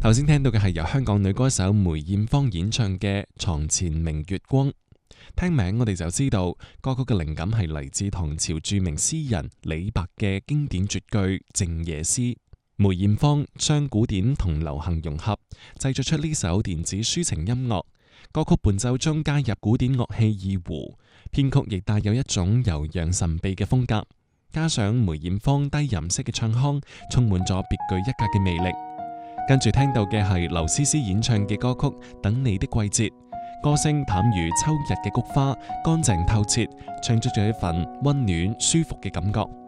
頭先聽到嘅係由香港女歌手梅艷芳演唱嘅《床前明月光》。聽名我哋就知道歌曲嘅靈感係嚟自唐朝著名詩人李白嘅經典絕句《靜夜思》。梅艷芳將古典同流行融合，製作出呢首電子抒情音樂。歌曲伴奏中加入古典樂器二胡，編曲亦帶有一種悠揚神秘嘅風格，加上梅艷芳低吟式嘅唱腔，充滿咗別具一格嘅魅力。跟住聽到嘅係劉詩詩演唱嘅歌曲《等你的季節》，歌聲淡如秋日嘅菊花，乾淨透徹，唱出咗一份溫暖舒服嘅感覺。